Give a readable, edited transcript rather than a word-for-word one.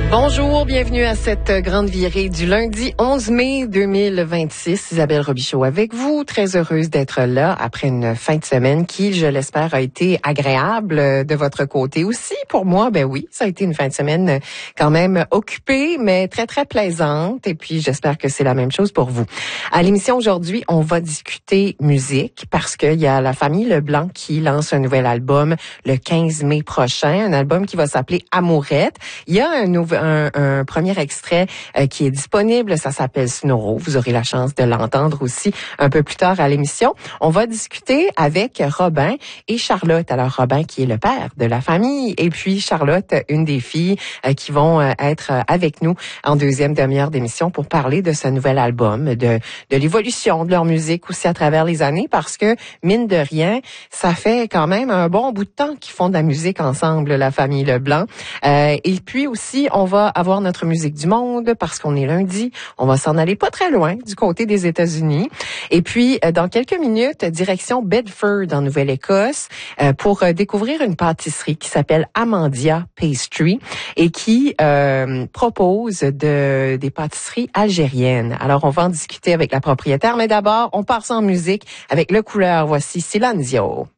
Bonjour, bienvenue à cette grande virée du lundi 11 mai 2026. Isabelle Robichaud avec vous, très heureuse d'être là après une fin de semaine qui, je l'espère, a été agréable de votre côté aussi. Pour moi, ben oui, ça a été une fin de semaine quand même occupée, mais très, très plaisante. Et puis, j'espère que c'est la même chose pour vous. À l'émission aujourd'hui, on va discuter musique parce qu'il y a la famille Leblanc qui lance un nouvel album le 15 mai prochain, un album qui va s'appeler Amourette. Il y a un premier extrait qui est disponible, ça s'appelle Snoro. Vous aurez la chance de l'entendre aussi un peu plus tard à l'émission. On va discuter avec Robin et Charlotte. Alors Robin qui est le père de la famille et puis Charlotte, une des filles qui vont être avec nous en deuxième demi-heure d'émission pour parler de ce nouvel album, de l'évolution de leur musique aussi à travers les années parce que, mine de rien, ça fait quand même un bon bout de temps qu'ils font de la musique ensemble, la famille Leblanc. Et puis aussi, on va avoir notre musique du monde parce qu'on est lundi. On va s'en aller pas très loin du côté des États-Unis. Et puis, dans quelques minutes, direction Bedford en Nouvelle-Écosse pour découvrir une pâtisserie qui s'appelle Amandia Pastry et qui propose des pâtisseries algériennes. Alors, on va en discuter avec la propriétaire, mais d'abord, on part en musique avec Le Couleur. Voici Silencio.